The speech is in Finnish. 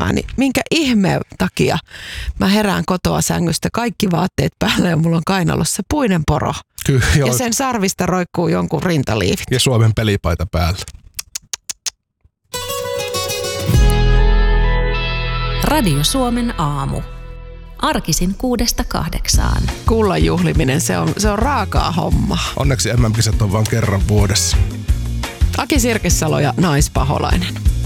heräämään, niin minkä ihmeen takia mä herään kotoa sängystä, kaikki vaatteet päällä ja mulla on kainalossa puinen poro. Kyllä, ja sen sarvista roikkuu jonkun rintaliivit. Ja Suomen pelipaita päällä. Radio Suomen aamu. Arkisin 6–8. Kullan juhliminen, se on raakaa hommaa. Onneksi MM-kisat on vain kerran vuodessa. Aki Sirkesalo ja Naispaholainen.